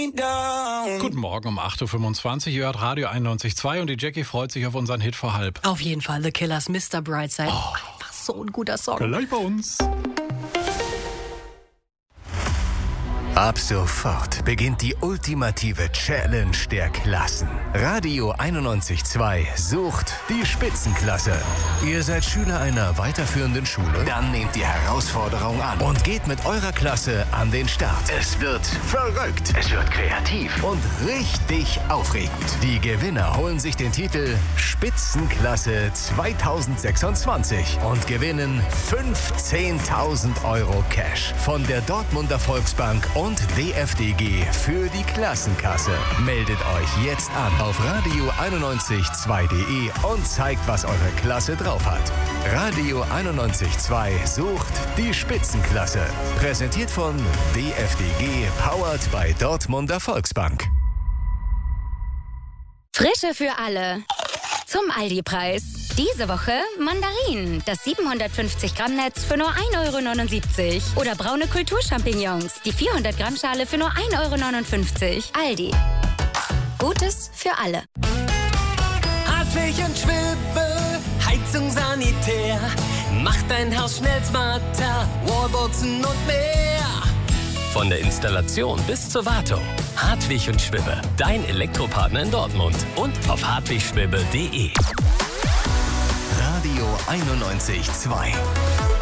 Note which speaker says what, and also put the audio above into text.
Speaker 1: Guten Morgen um 8.25 Uhr. Ihr hört Radio 91.2 und die Jackie freut sich auf unseren Hit vor halb.
Speaker 2: Auf jeden Fall, The Killers, Mr. Brightside. Einfach so ein guter Song.
Speaker 1: Gleich bei uns.
Speaker 3: Ab sofort beginnt die ultimative Challenge der Klassen. Radio 91.2 sucht die Spitzenklasse. Ihr seid Schüler einer weiterführenden Schule? Dann nehmt die Herausforderung an und geht mit eurer Klasse an den Start. Es wird verrückt, es wird kreativ und richtig aufregend. Die Gewinner holen sich den Titel Spitzenklasse 2026 und gewinnen 15.000 Euro Cash von der Dortmunder Volksbank und DFDG für die Klassenkasse. Meldet euch jetzt an auf radio912.de und zeigt, was eure Klasse drauf hat. Radio 91.2 sucht die Spitzenklasse. Präsentiert von DFDG, powered by Dortmunder Volksbank.
Speaker 4: Frische für alle. Zum Aldi-Preis. Diese Woche Mandarinen, das 750 Gramm Netz für nur 1,79 €. Oder braune Kulturchampignons, die 400 Gramm Schale für nur 1,59 €. Aldi. Gutes für alle.
Speaker 5: Hartwig und Schwippe, Heizung sanitär. Macht dein Haus schnell smarter, Wallboxen und mehr. Von der Installation bis zur Wartung. Hartwig und Schwippe, dein Elektropartner in Dortmund und auf hartwigschwippe.de.
Speaker 3: Radio 91.2